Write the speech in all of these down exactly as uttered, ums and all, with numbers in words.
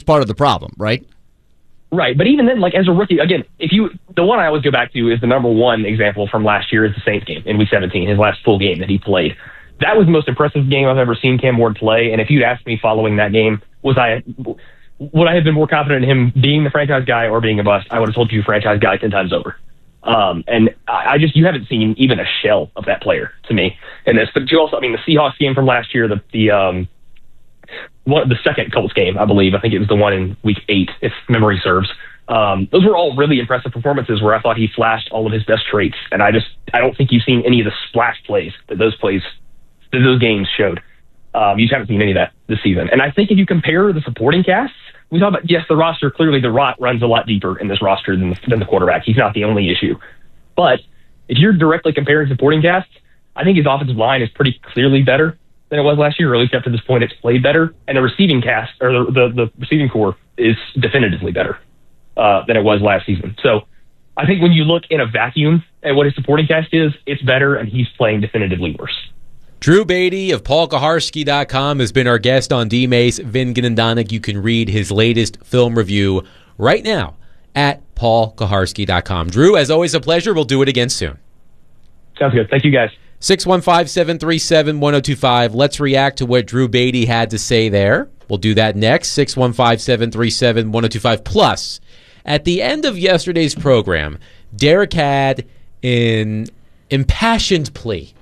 part of the problem, right? Right, but even then, like as a rookie, again, if you the one I always go back to is the number one example from last year is the Saints game in Week seventeen, his last full game that he played. That was the most impressive game I've ever seen Cam Ward play. And if you'd asked me following that game, was I would I have been more confident in him being the franchise guy or being a bust? I would have told you franchise guy ten times over. Um, and I just you haven't seen even a shell of that player to me in this. But you also, I mean, the Seahawks game from last year, the the um. One, the second Colts game, I believe. I think it was the one in week eight, if memory serves. Um, those were all really impressive performances where I thought he flashed all of his best traits. And I just, I don't think you've seen any of the splash plays that those plays, that those games showed. Um, you just haven't seen any of that this season. And I think if you compare the supporting casts, we talk about, yes, the roster, clearly the rot runs a lot deeper in this roster than the, than the quarterback. He's not the only issue. But if you're directly comparing supporting casts, I think his offensive line is pretty clearly better than it was last year, or at least up to this point, it's played better. And the receiving cast, or the, the, the receiving core, is definitively better uh, than it was last season. So I think when you look in a vacuum at what his supporting cast is, it's better, and he's playing definitively worse. Drew Beatty of Paul Kaharski dot com has been our guest on D-Mace. Vin Gnandanek, you can read his latest film review right now at Paul Kaharski dot com. Drew, as always, a pleasure. We'll do it again soon. Sounds good. Thank you, guys. six one five, seven three seven, one oh two five. Let's react to what Drew Beatty had to say there. We'll do that next. six one five, seven three seven, one oh two five. Plus, at the end of yesterday's program, Derek had an impassioned plea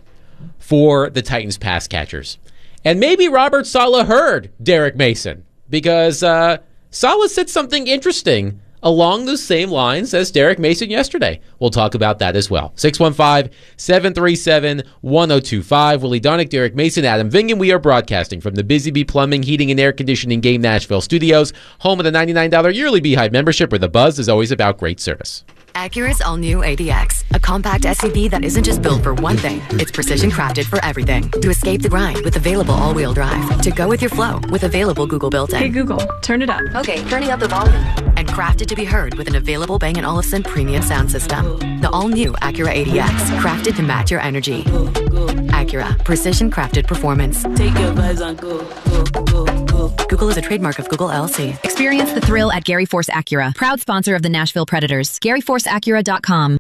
for the Titans pass catchers. And maybe Robert Saleh heard Derek Mason, because uh, Saleh said something interesting along the same lines as Derek Mason yesterday. We'll talk about that as well. six one five, seven three seven, one oh two five. Willie Donick, Derek Mason, Adam Vingan. We are broadcasting from the Busy Bee Plumbing, Heating, and Air Conditioning Game Nashville studios, home of the ninety-nine dollars yearly Beehive membership, where the buzz is always about great service. Acura's all-new A D X, a compact S U V that isn't just built for one thing, it's precision crafted for everything. To escape the grind with available all-wheel drive. To go with your flow with available Google built-in. Hey Google, turn it up. Okay, turning up the volume. And crafted to be heard with an available Bang and Olufsen premium sound system. The all-new Acura A D X, crafted to match your energy. Acura, precision crafted performance. Take your buzz on go, go, go, go. Google is a trademark of Google L L C. Experience the thrill at Gary Force Acura, proud sponsor of the Nashville Predators. Gary Force Acura dot com.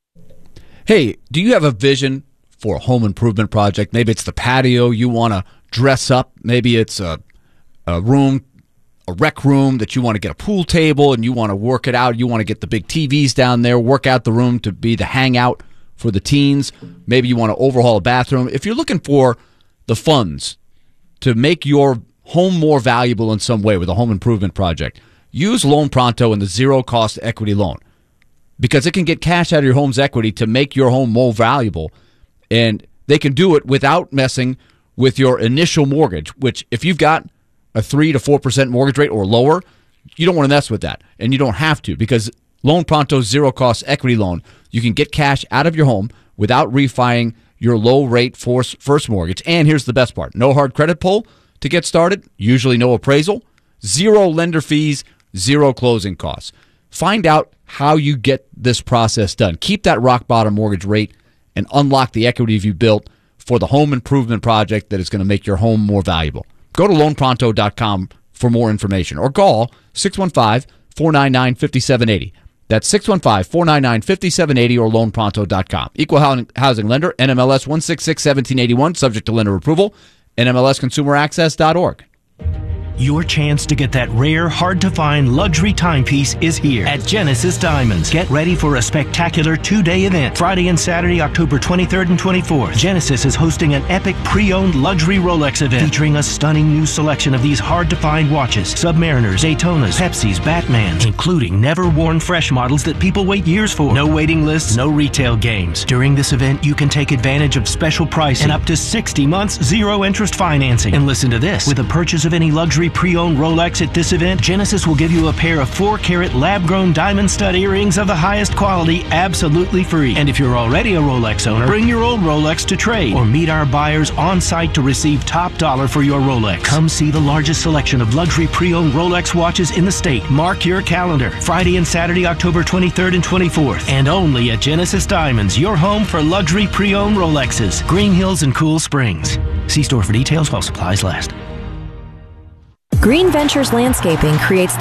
Hey, do you have a vision for a home improvement project? Maybe it's the patio you want to dress up. Maybe it's a, a room, a rec room that you want to get a pool table and you want to work it out. You want to get the big T Vs down there, work out the room to be the hangout for the teens. Maybe you want to overhaul a bathroom. If you're looking for the funds to make your home more valuable in some way with a home improvement project, use Loan Pronto and the zero-cost equity loan, because it can get cash out of your home's equity to make your home more valuable, and they can do it without messing with your initial mortgage, which if you've got a three to four percent mortgage rate or lower, you don't want to mess with that, and you don't have to, because Loan Pronto's zero-cost equity loan, you can get cash out of your home without refining your low-rate first mortgage. And here's the best part. No hard credit pull to get started, usually no appraisal, zero lender fees, zero closing costs. Find out how you get this process done. Keep that rock-bottom mortgage rate and unlock the equity you built for the home improvement project that is going to make your home more valuable. Go to loan pronto dot com for more information or call six one five, four nine nine, five seven eight zero. That's six one five, four nine nine, five seven eight zero or loan pronto dot com. Equal housing lender, N M L S one six six, one seven eight one, subject to lender approval, N M L S consumer access dot org. Your chance to get that rare, hard-to-find luxury timepiece is here at Genesis Diamonds. Get ready for a spectacular two-day event. Friday and Saturday, October twenty-third and twenty-fourth. Genesis is hosting an epic pre-owned luxury Rolex event featuring a stunning new selection of these hard-to-find watches. Submariners, Daytonas, Pepsis, Batmans, including never-worn fresh models that people wait years for. No waiting lists, no retail games. During this event, you can take advantage of special pricing and up to sixty months zero-interest financing. And listen to this. With a purchase of any luxury pre-owned Rolex at this event, Genesis will give you a pair of four-carat lab-grown diamond stud earrings of the highest quality absolutely free. And if you're already a Rolex owner, bring your old Rolex to trade or meet our buyers on-site to receive top dollar for your Rolex. Come see the largest selection of luxury pre-owned Rolex watches in the state. Mark your calendar. Friday and Saturday, October twenty-third and twenty-fourth. And only at Genesis Diamonds, your home for luxury pre-owned Rolexes. Green Hills and Cool Springs. See store for details while supplies last. Green Ventures Landscaping creates